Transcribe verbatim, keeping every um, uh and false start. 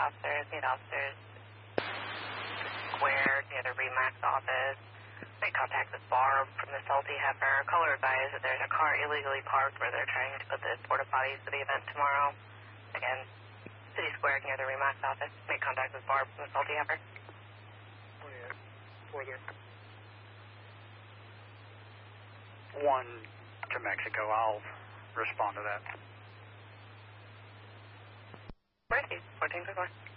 officers, need officers square near the REMAX office. Make contact with Barb from the Salty Heifer. Caller advised that there's a car illegally parked where they're trying to put the porta potties for the event tomorrow. Again, City Square near the REMAX office. Make contact with Barb from the Salty Heifer. Oh, yeah. Further. One to Mexico. I'll respond to that. Mercy, fourteen quick one.